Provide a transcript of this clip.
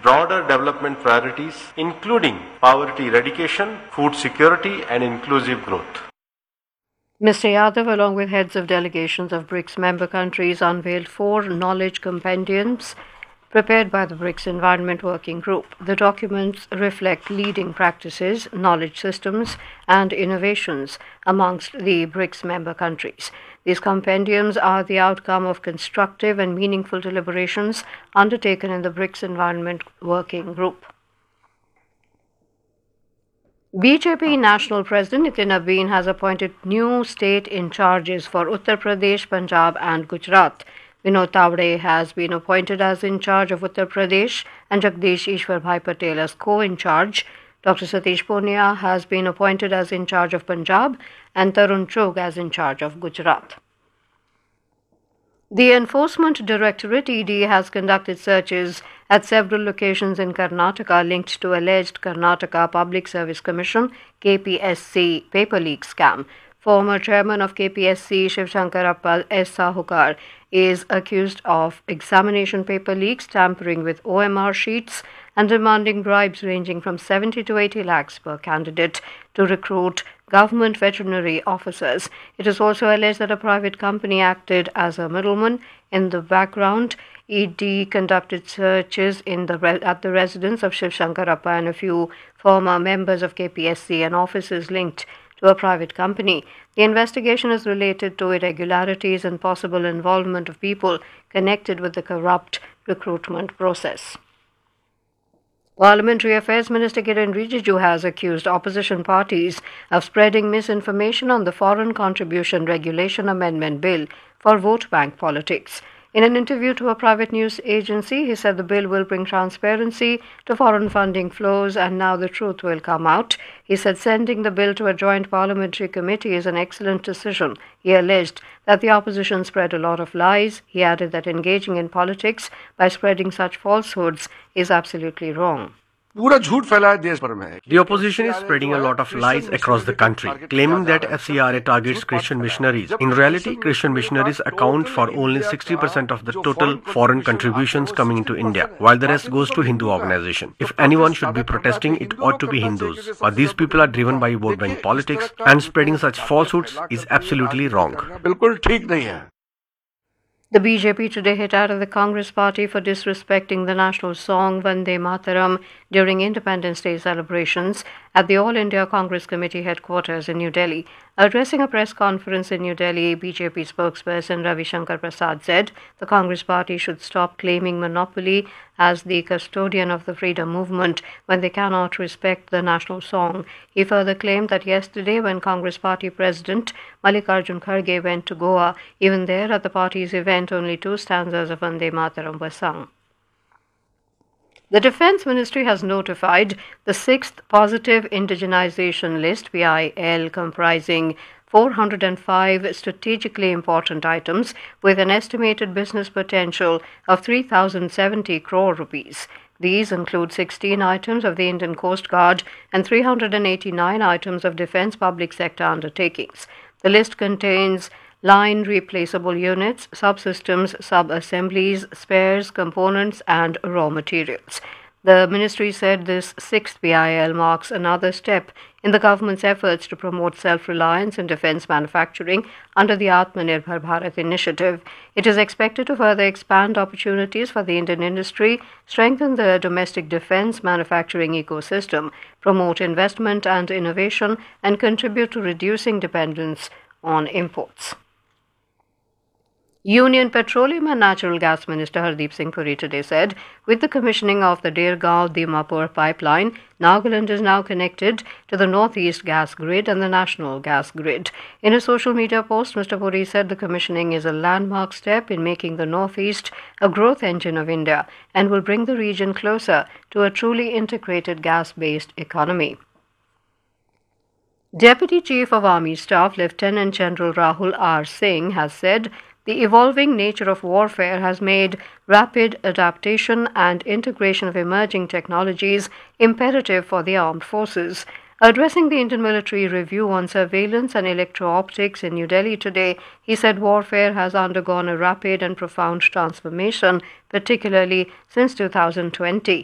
broader development priorities, including poverty eradication, food security, and inclusive growth. Mr. Yadav, along with heads of delegations of BRICS member countries, unveiled 4 knowledge compendiums prepared by the BRICS Environment Working Group. The documents reflect leading practices, knowledge systems, and innovations amongst the BRICS member countries. These compendiums are the outcome of constructive and meaningful deliberations undertaken in the BRICS Environment Working Group. BJP National President Nitin Abeen has appointed new state in charges for Uttar Pradesh, Punjab, and Gujarat. Vinod Tawade has been appointed as in charge of Uttar Pradesh and Jagdish Ishwarbhai Patel as co-in charge. Dr. Satish Punia has been appointed as in charge of Punjab and Tarun Chugh as in charge of Gujarat. The Enforcement Directorate ED has conducted searches at several locations in Karnataka linked to alleged Karnataka Public Service Commission KPSC paper leak scam. Former chairman of KPSC Shiv Shankarappa S. Sahukar is accused of examination paper leaks, tampering with OMR sheets, and demanding bribes ranging from 70 to 80 lakhs per candidate to recruit government veterinary officers. It is also alleged that a private company acted as a middleman in the background. ED conducted searches at the residence of Shiv Shankarappa and a few former members of KPSC and offices linked to a private company. The investigation is related to irregularities and possible involvement of people connected with the corrupt recruitment process. Parliamentary Affairs Minister Kiren Rijiju has accused opposition parties of spreading misinformation on the Foreign Contribution Regulation Amendment Bill for vote bank politics. In an interview to a private news agency, he said the bill will bring transparency to foreign funding flows and now the truth will come out. He said sending the bill to a joint parliamentary committee is an excellent decision. He alleged that the opposition spread a lot of lies. He added that engaging in politics by spreading such falsehoods is absolutely wrong. The opposition is spreading a lot of lies across the country, claiming that FCRA targets Christian missionaries. In reality, Christian missionaries account for only 60% of the total foreign contributions coming into India, while the rest goes to Hindu organizations. If anyone should be protesting, it ought to be Hindus. But these people are driven by vote bank politics, and spreading such falsehoods is absolutely wrong. The BJP today hit out at the Congress party for disrespecting the national song Vande Mataram during Independence Day celebrations at the All India Congress Committee headquarters in New Delhi. Addressing a press conference in New Delhi, BJP spokesperson Ravi Shankar Prasad said the Congress party should stop claiming monopoly as the custodian of the freedom movement when they cannot respect the national song. He further claimed that yesterday when Congress party president Mallikarjun Kharge went to Goa, even there at the party's event only 2 stanzas of Vande Mataram were sung. The Defence Ministry has notified the 6th Positive Indigenization List (PIL) comprising 405 strategically important items with an estimated business potential of 3,070 crore rupees. These include 16 items of the Indian Coast Guard and 389 items of defence public sector undertakings. The list contains line replaceable units, subsystems, sub-assemblies, spares, components, and raw materials. The ministry said this 6th PIL marks another step in the government's efforts to promote self-reliance in defence manufacturing under the Atmanirbhar Bharat initiative. It is expected to further expand opportunities for the Indian industry, strengthen the domestic defence manufacturing ecosystem, promote investment and innovation, and contribute to reducing dependence on imports. Union Petroleum and Natural Gas Minister Hardeep Singh Puri today said, with the commissioning of the Dergaon-Dimapur pipeline, Nagaland is now connected to the Northeast gas grid and the national gas grid. In a social media post, Mr. Puri said the commissioning is a landmark step in making the Northeast a growth engine of India and will bring the region closer to a truly integrated gas-based economy. Deputy Chief of Army Staff Lieutenant General Rahul R. Singh has said the evolving nature of warfare has made rapid adaptation and integration of emerging technologies imperative for the armed forces. Addressing the Indian Military Review on Surveillance and Electro-Optics in New Delhi today, he said warfare has undergone a rapid and profound transformation, particularly since 2020.